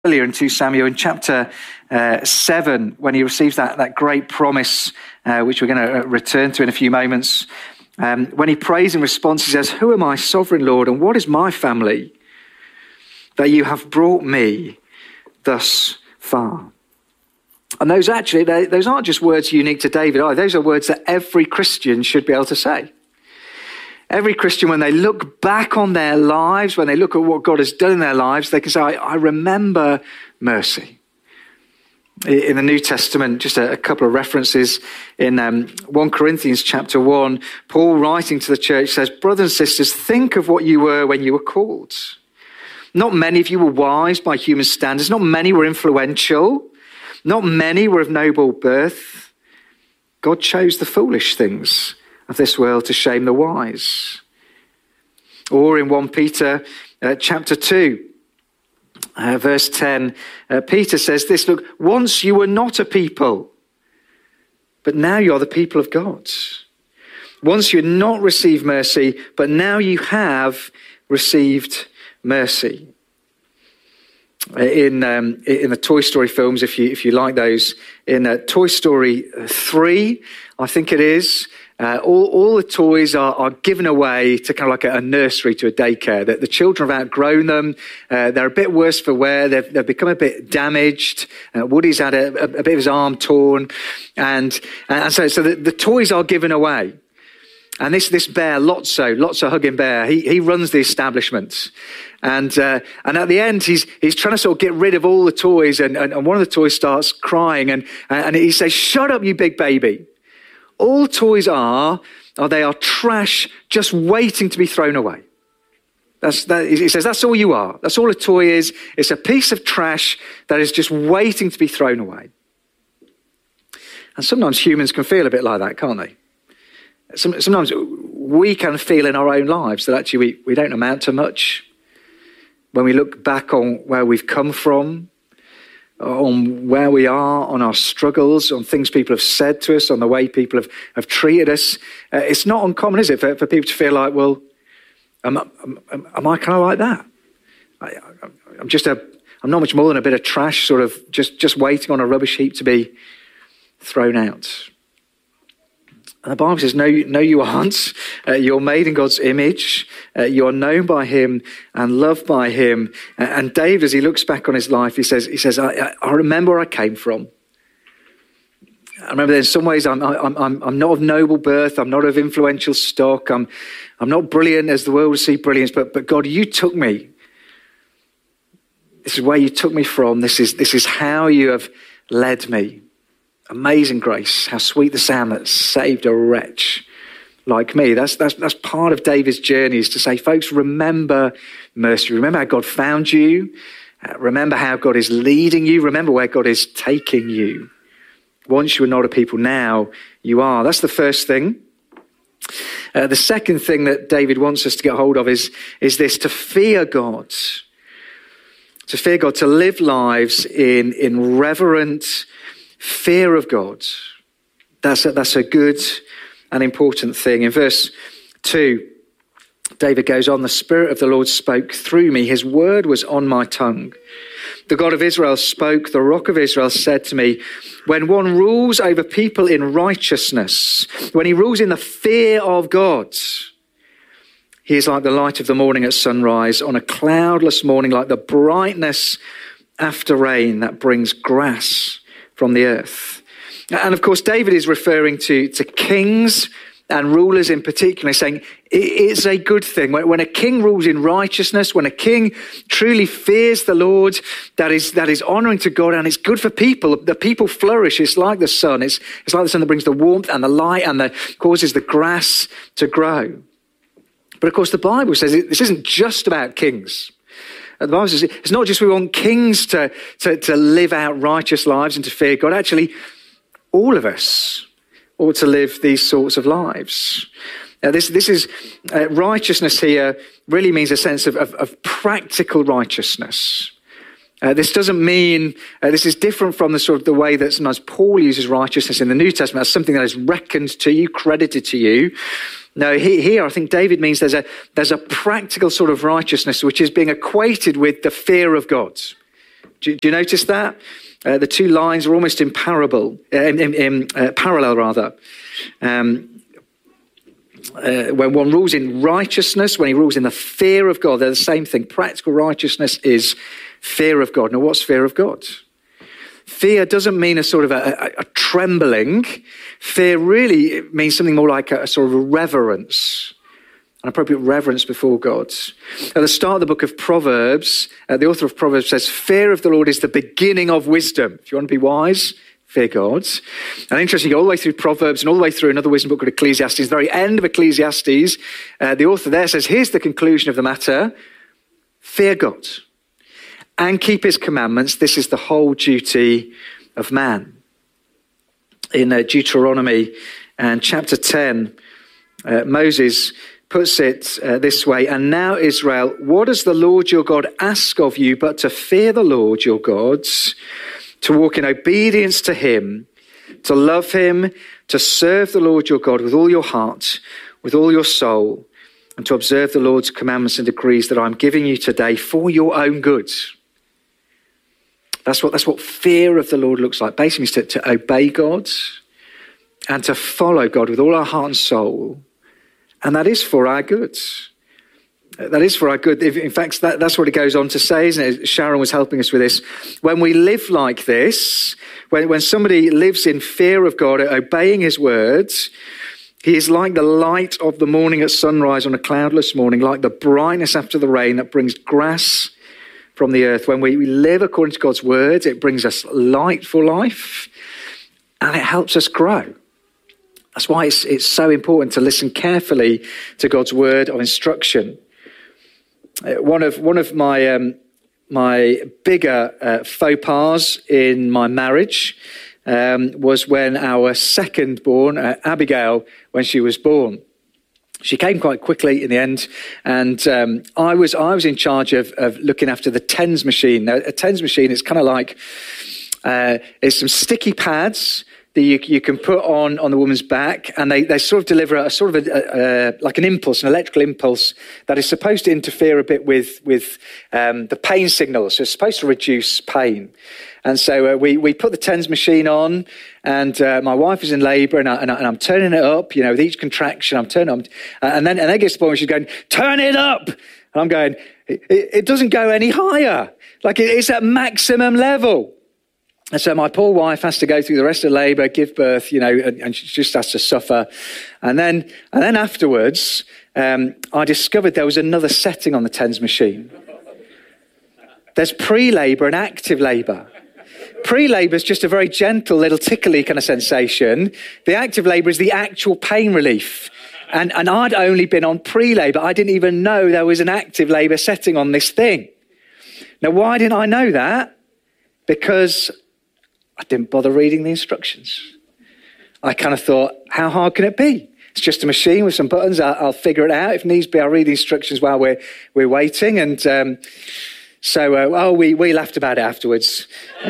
Earlier in 2 Samuel, in chapter 7, when he receives that great promise, which we're going to return to in a few moments, when he prays in response, he says, "Who am I, sovereign Lord, and what is my family that you have brought me thus far?" And those aren't just words unique to David either. Those are words that every Christian should be able to say. Every Christian, when they look back on their lives, when they look at what God has done in their lives, they can say, I remember mercy. In the New Testament, just a couple of references. In 1 Corinthians chapter 1, Paul, writing to the church, says, "Brothers and sisters, think of what you were when you were called. Not many of you were wise by human standards. Not many were influential. Not many were of noble birth. God chose the foolish things of this world to shame the wise." Or in 1 Peter chapter 2, verse 10, Peter says this, "Look, once you were not a people, but now you are the people of God. Once you had not received mercy, but now you have received mercy." In the Toy Story films, if you like those, in Toy Story 3, I think it is, all the toys are given away to kind of like a nursery, to a daycare. The children have outgrown them. They're a bit worse for wear. They've become a bit damaged. Woody's had a bit of his arm torn. And so the toys are given away. And this bear, Lotso Hugging Bear, he runs the establishment. And at the end, he's trying to sort of get rid of all the toys. And one of the toys starts crying. And he says, "Shut up, you big baby. All toys they are trash just waiting to be thrown away." He says, that's all you are. That's all a toy is. It's a piece of trash that is just waiting to be thrown away. And sometimes humans can feel a bit like that, can't they? Sometimes we can feel in our own lives that actually we don't amount to much. When we look back on where we've come from, on where we are, on our struggles, on things people have said to us, on the way people have treated us, it's not uncommon, is it, for people to feel like, well, am I kind of like that? I'm not much more than a bit of trash, sort of just waiting on a rubbish heap to be thrown out. And the Bible says, no, you aren't. You're made in God's image. You're known by him and loved by him. And David, as he looks back on his life, he says, I remember where I came from. I remember that in some ways I'm not of noble birth. I'm not of influential stock. I'm not brilliant as the world would see brilliance. But God, you took me. This is where you took me from. This is how you have led me. Amazing grace, how sweet the sound that saved a wretch like me. That's part of David's journey, is to say, folks, remember mercy. Remember how God found you. Remember how God is leading you. Remember where God is taking you. Once you were not a people, now you are. That's the first thing. The second thing that David wants us to get hold of is this: to fear God. To fear God, to live lives in reverent fear of God. That's a good and important thing. In verse 2, David goes on, "The Spirit of the Lord spoke through me. His word was on my tongue. The God of Israel spoke. The Rock of Israel said to me, when one rules over people in righteousness, when he rules in the fear of God, he is like the light of the morning at sunrise, on a cloudless morning, like the brightness after rain that brings grass from the earth." And of course, David is referring to kings and rulers in particular, saying it's a good thing. When a king rules in righteousness, when a king truly fears the Lord, that is honouring to God, and it's good for people. The people flourish. It's like the sun. It's like the sun that brings the warmth and the light and causes the grass to grow. But of course, the Bible says this isn't just about kings. The Bible says it's not just we want kings to live out righteous lives and to fear God. Actually, all of us ought to live these sorts of lives. This is righteousness here really means a sense of practical righteousness. This doesn't mean, this is different from the sort of the way that sometimes Paul uses righteousness in the New Testament as something that is reckoned to you, credited to you. No, here I think David means there's a practical sort of righteousness which is being equated with the fear of God. Do you notice that? The two lines are almost parallel. When one rules in righteousness, when he rules in the fear of God, they're the same thing. Practical righteousness is fear of God. Now, what's fear of God? Fear doesn't mean a sort of a trembling. Fear really means something more like a sort of a reverence, an appropriate reverence before God. At the start of the book of Proverbs, the author of Proverbs says, fear of the Lord is the beginning of wisdom. If you want to be wise, fear God. And interestingly, all the way through Proverbs and all the way through another wisdom book called Ecclesiastes, the very end of Ecclesiastes, the author there says, here's the conclusion of the matter. Fear God and keep his commandments. This is the whole duty of man. In Deuteronomy and chapter 10, Moses puts it this way, and now Israel, what does the Lord your God ask of you but to fear the Lord your God, to walk in obedience to him, to love him, to serve the Lord your God with all your heart, with all your soul, and to observe the Lord's commandments and decrees that I'm giving you today for your own good. That's what fear of the Lord looks like. Basically, it's to obey God and to follow God with all our heart and soul. And that is for our good. That is for our good. In fact, that's what it goes on to say, isn't it? Sharon was helping us with this. When we live like this, when somebody lives in fear of God, obeying his words, he is like the light of the morning at sunrise on a cloudless morning, like the brightness after the rain that brings grass from the earth. When we live according to God's words, it brings us light for life and it helps us grow. That's why it's so important to listen carefully to God's word of instruction. One of my bigger faux pas in my marriage was when our second born, Abigail, when she was born. She came quite quickly in the end, and I was in charge of looking after the TENS machine. Now, a TENS machine is kind of like it's some sticky pads that you can put on the woman's back, and they sort of deliver like an impulse, an electrical impulse that is supposed to interfere a bit with the pain signals. So it's supposed to reduce pain. And so we put the TENS machine on, and my wife is in labour, and I'm turning it up, with each contraction, I'm turning up, and then it gets to the point where she's going, turn it up! And I'm going, it doesn't go any higher. Like it's at maximum level. And so my poor wife has to go through the rest of labour, give birth, and she just has to suffer. And then afterwards, I discovered there was another setting on the TENS machine. There's pre-labour and active labour. Pre-labour is just a very gentle little tickly kind of sensation. The active labour is the actual pain relief. And I'd only been on pre-labour. I didn't even know there was an active labour setting on this thing. Now, why didn't I know that? Because I didn't bother reading the instructions. I kind of thought, how hard can it be? It's just a machine with some buttons. I'll figure it out. If needs be, I'll read the instructions while we're waiting. And so we laughed about it afterwards.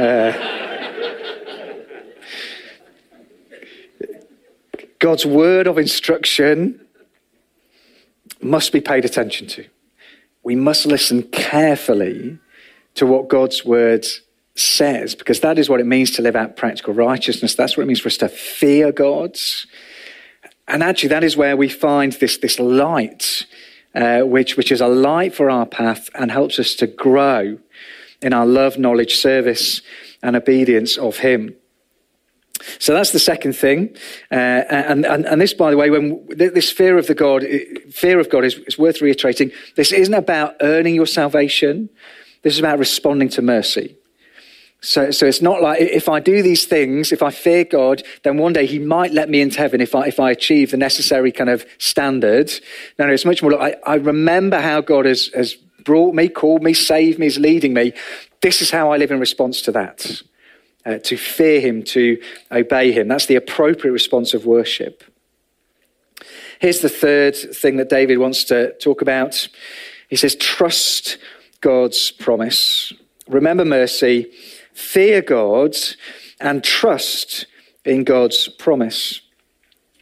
God's word of instruction must be paid attention to. We must listen carefully to what God's word says, because that is what it means to live out practical righteousness. That's what it means for us to fear God. And actually, that is where we find this light, which is a light for our path and helps us to grow in our love, knowledge, service, and obedience of him. So that's the second thing. And this, by the way, when this fear of God is worth reiterating. This isn't about earning your salvation. This is about responding to mercy. So it's not like if I do these things, if I fear God, then one day he might let me into heaven if I achieve the necessary kind of standard. No, it's much more like I remember how God has brought me, called me, saved me, is leading me. This is how I live in response to that. To fear him, to obey him. That's the appropriate response of worship. Here's the third thing that David wants to talk about. He says, trust God's promise. Remember mercy, fear God, and trust in God's promise.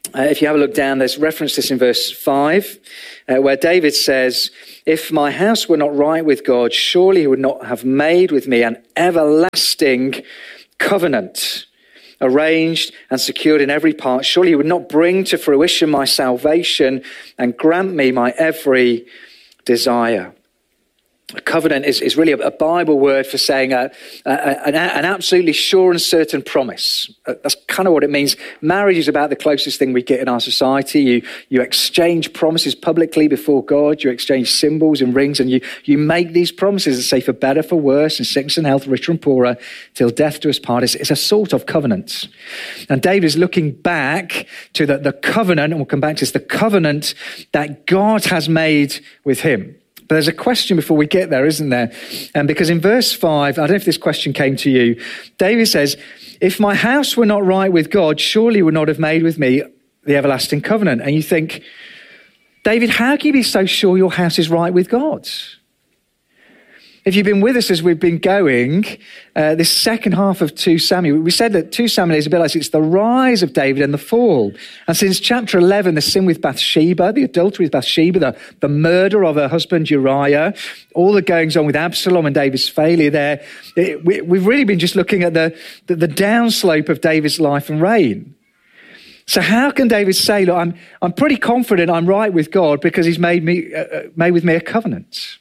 if you have a look down, there's reference to this in verse 5, where David says, if my house were not right with God, surely he would not have made with me an everlasting covenant, arranged and secured in every part. Surely he would not bring to fruition my salvation and grant me my every desire. A covenant is really a Bible word for saying an absolutely sure and certain promise. That's kind of what it means. Marriage is about the closest thing we get in our society. You exchange promises publicly before God. You exchange symbols and rings, and you make these promises that say for better, for worse, and sickness and health, richer and poorer, till death do us part. It's a sort of covenant. And David is looking back to the covenant, and we'll come back to this, the covenant that God has made with him. But there's a question before we get there, isn't there? Because in verse 5, I don't know if this question came to you, David says, if my house were not right with God, surely he would not have made with me the everlasting covenant. And you think, David, how can you be so sure your house is right with God? If you've been with us as we've been going, this second half of 2 Samuel, we said that 2 Samuel is a bit like it's the rise of David and the fall. And since chapter 11, the sin with Bathsheba, the adultery with Bathsheba, the murder of her husband Uriah, all the goings on with Absalom and David's failure there, we've really been just looking at the downslope of David's life and reign. So how can David say, look, I'm pretty confident I'm right with God because he's made with me a covenant?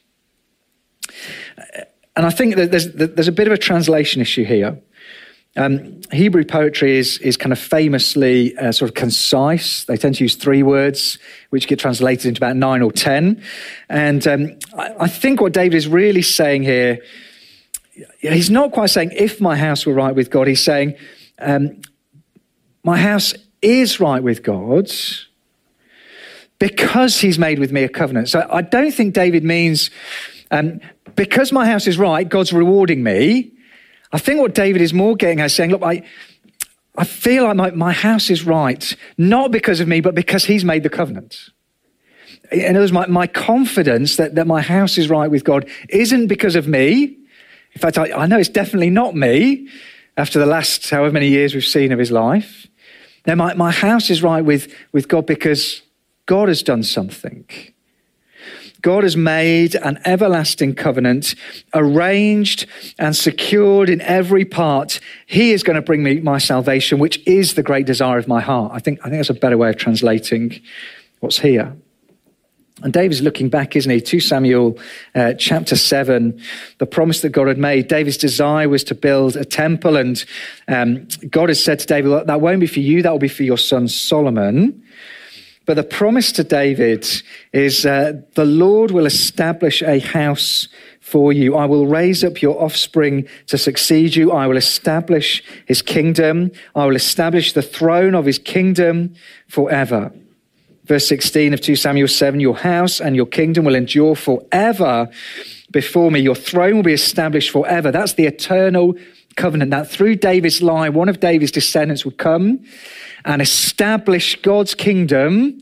And I think that there's a bit of a translation issue here. Hebrew poetry is kind of famously sort of concise. They tend to use 3 words, which get translated into about 9 or 10. And I think what David is really saying here, he's not quite saying, if my house were right with God, he's saying, my house is right with God because he's made with me a covenant. So I don't think David means, because my house is right, God's rewarding me. I think what David is more getting at is saying, look, I feel like my house is right, not because of me, but because he's made the covenant. In other words, my confidence that my house is right with God isn't because of me. In fact, I know it's definitely not me after the last however many years we've seen of his life. No, my house is right with God because God has done something. God has made an everlasting covenant, arranged and secured in every part. He is going to bring me my salvation, which is the great desire of my heart. I think that's a better way of translating what's here. And David's looking back, isn't he? 2 Samuel chapter 7, the promise that God had made. David's desire was to build a temple, and God has said to David, that won't be for you, that will be for your son Solomon. But the promise to David is the Lord will establish a house for you. I will raise up your offspring to succeed you. I will establish his kingdom. I will establish the throne of his kingdom forever. Verse 16 of 2 Samuel 7, your house and your kingdom will endure forever before me. Your throne will be established forever. That's the eternal covenant, that through David's line, one of David's descendants would come and establish God's kingdom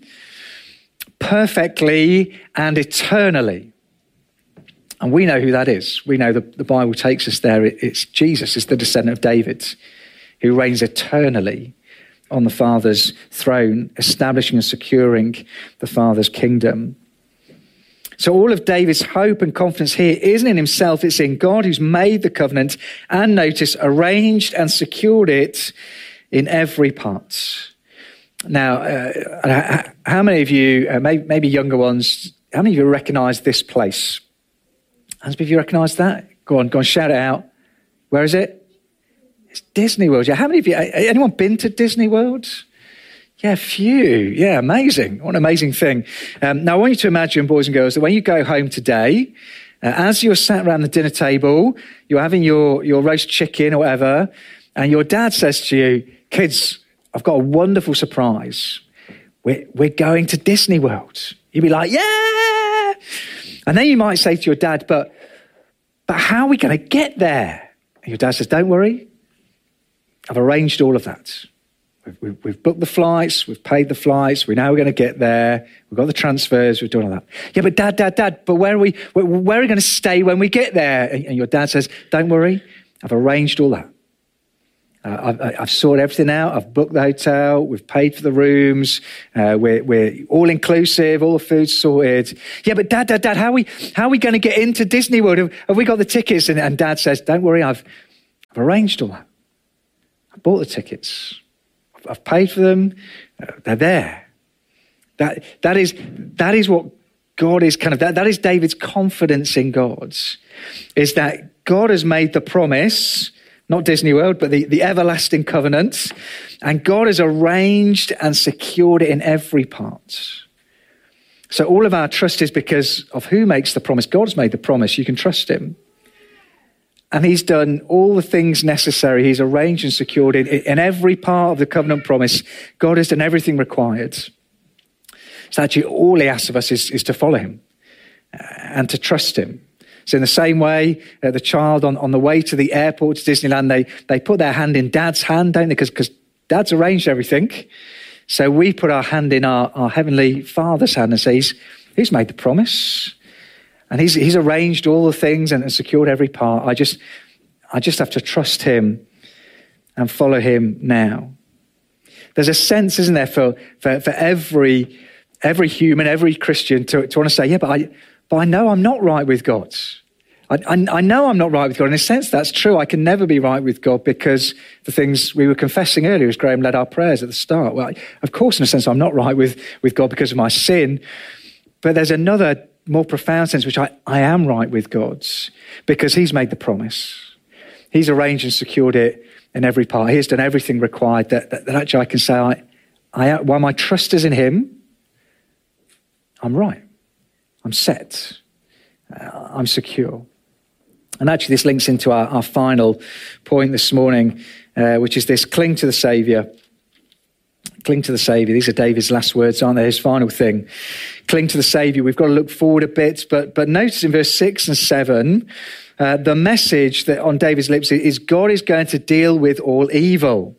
perfectly and eternally. And we know who that is. We know the Bible takes us there. It's Jesus. It's the descendant of David who reigns eternally on the Father's throne, establishing and securing the Father's kingdom. So all of David's hope and confidence here isn't in himself, it's in God who's made the covenant and, notice, arranged and secured it in every part. Now, how many of you, maybe younger ones, how many of you recognise this place? How many of you recognise that? Go on, shout it out. Where is it? It's Disney World. Yeah, how many of you, anyone been to Disney World? Yeah, few. Yeah, amazing. What an amazing thing. Now, I want you to imagine, boys and girls, that when you go home today, as you're sat around the dinner table, you're having your roast chicken or whatever, and your dad says to you, kids, I've got a wonderful surprise. We're going to Disney World. You'd be like, yeah! And then you might say to your dad, but how are we going to get there? And your dad says, don't worry. I've arranged all of that. We've booked the flights, we've paid the flights, we know we're going to get there, we've got the transfers, we've done all that. Yeah, but Dad, but where are we going to stay when we get there? And your dad says, don't worry, I've arranged all that. I've sorted everything out. I've booked the hotel. We've paid for the rooms. We're all inclusive. All the food's sorted. Yeah, but Dad, how are we going to get into Disney World? Have we got the tickets? And Dad says, don't worry, I've arranged all that. I bought the tickets. I've paid for them. They're there. That is what God is that is David's confidence in God, is that God has made the promise, not Disney World, but the everlasting covenant, and God has arranged and secured it in every part. So all of our trust is because of who makes the promise. God's made the promise. You can trust him. And he's done all the things necessary. He's arranged and secured it in every part of the covenant promise. God has done everything required. So actually all he asks of us is to follow him and to trust him. So in the same way, the child on the way to the airport to Disneyland, they put their hand in Dad's hand, don't they? Because Dad's arranged everything. So we put our hand in our Heavenly Father's hand and say, he's made the promise. And he's arranged all the things and secured every part. I just have to trust him and follow him now. There's a sense, isn't there, for every human, every Christian to want to say, yeah, but I know I'm not right with God. I know I'm not right with God. In a sense, that's true. I can never be right with God because the things we were confessing earlier as Graham led our prayers at the start. Well, of course, in a sense, I'm not right with God because of my sin. But there's another more profound sense, which I am right with God because he's made the promise. He's arranged and secured it in every part. He has done everything required that actually I can say, while my trust is in him, I'm right. I'm set. I'm secure. And actually this links into our final point this morning, which is this: cling to the Saviour. Cling to the Saviour. These are David's last words, aren't they? His final thing. Cling to the Saviour. We've got to look forward a bit, but notice in verse 6 and 7, the message that on David's lips is God is going to deal with all evil.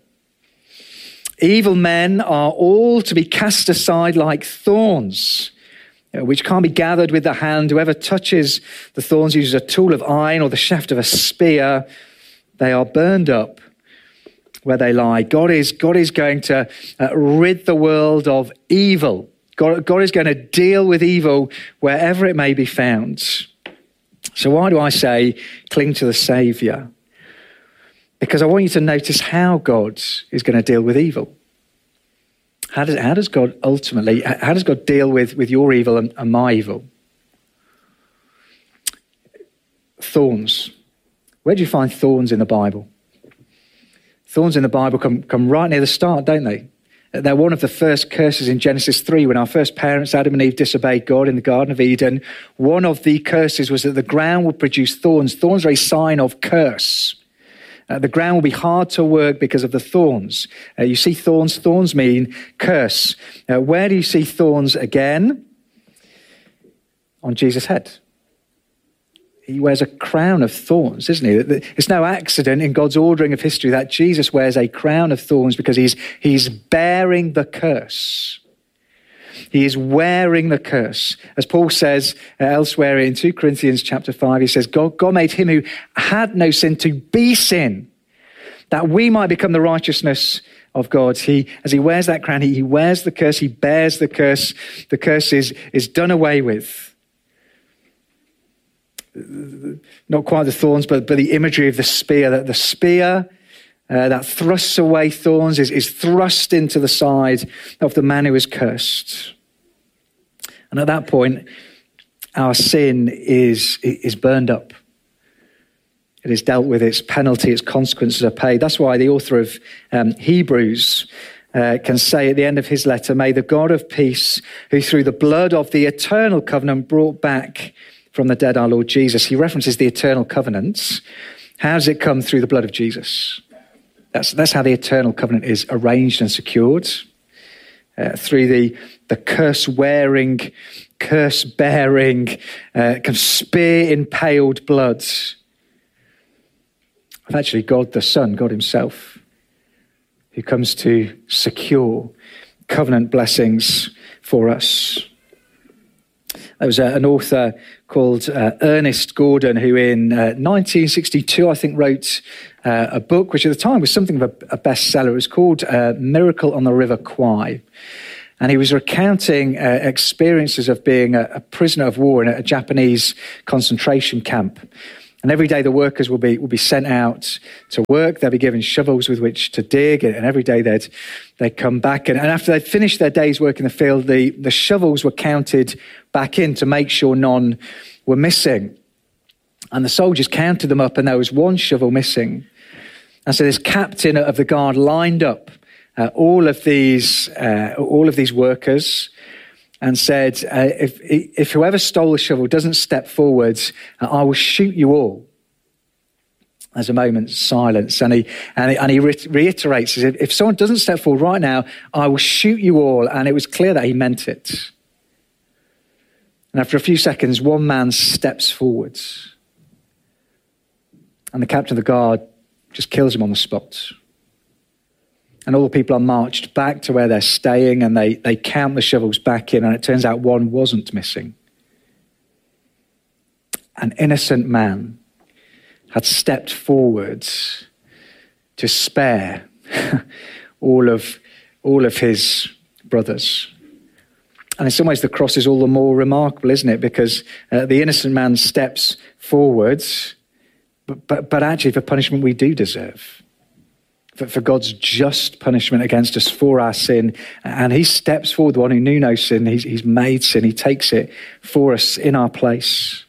Evil men are all to be cast aside like thorns, which can't be gathered with the hand. Whoever touches the thorns uses a tool of iron or the shaft of a spear. They are burned up where they lie. God is going to rid the world of evil. God is going to deal with evil wherever it may be found. So why do I say cling to the Saviour? Because I want you to notice how God is going to deal with evil. How does God deal with your evil and my evil? Thorns. Where do you find thorns in the Bible? Thorns in the Bible come right near the start, don't they? They're one of the first curses in Genesis 3 when our first parents, Adam and Eve, disobeyed God in the Garden of Eden. One of the curses was that the ground would produce thorns. Thorns are a sign of curse. The ground will be hard to work because of the thorns. You see thorns. Thorns mean curse. Where do you see thorns again? On Jesus' head. He wears a crown of thorns, isn't he? It's no accident in God's ordering of history that Jesus wears a crown of thorns because he's bearing the curse. He is wearing the curse. As Paul says elsewhere in 2 Corinthians chapter 5, he says, God made him who had no sin to be sin, that we might become the righteousness of God. As he wears that crown, he wears the curse, he bears the curse. The curse is done away with. Not quite the thorns, but the imagery of the spear. That the spear that thrusts away thorns is thrust into the side of the man who is cursed. And at that point, our sin is burned up. It is dealt with, its penalty, its consequences are paid. That's why the author of Hebrews can say at the end of his letter, may the God of peace, who through the blood of the eternal covenant brought back from the dead our Lord Jesus. He references the eternal covenants. How does it come? Through the blood of Jesus. That's how the eternal covenant is arranged and secured. Through the curse-wearing, curse-bearing, spear-impaled blood of actually God the Son, God himself, who comes to secure covenant blessings for us. There was an author called Ernest Gordon who in 1962, I think, wrote a book which at the time was something of a bestseller. It was called Miracle on the River Kwai. And he was recounting experiences of being a prisoner of war in a Japanese concentration camp. And every day the workers will be sent out to work. They'll be given shovels with which to dig. And every day they'd come back. And after they'd finished their day's work in the field, the shovels were counted back in to make sure none were missing. And the soldiers counted them up and there was one shovel missing. And so this captain of the guard lined up all of these workers and said, if whoever stole the shovel doesn't step forwards, I will shoot you all. There's a moment's silence, and he reiterates, if someone doesn't step forward right now, I will shoot you all. And it was clear that he meant it. And after a few seconds, one man steps forwards, and the captain of the guard just kills him on the spot. And all the people are marched back to where they're staying, and they count the shovels back in, and it turns out one wasn't missing. An innocent man had stepped forwards to spare all of his brothers. And in some ways the cross is all the more remarkable, isn't it? Because the innocent man steps forwards, but actually for punishment we do deserve. For God's just punishment against us for our sin. And he steps forward, the one who knew no sin. He's made sin. He takes it for us in our place.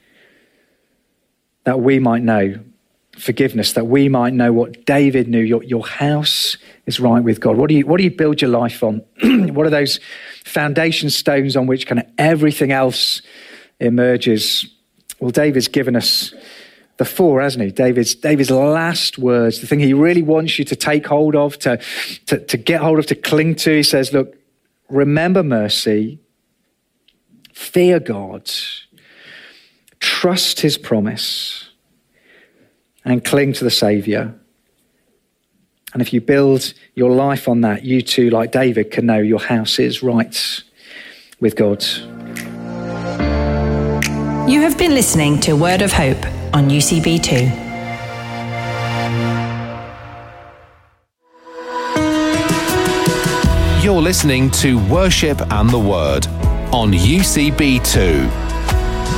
That we might know forgiveness, that we might know what David knew. Your house is right with God. What do you build your life on? What are those foundation stones on which kind of everything else emerges? Well, David's given us the four, hasn't he? David's last words, the thing he really wants you to take hold of, to get hold of, to cling to. He says, look, remember mercy, fear God, trust his promise, and cling to the Saviour. And if you build your life on that, you too, like David, can know your house is right with God. You have been listening to Word of Hope on UCB2. You're listening to Worship and the Word on UCB2.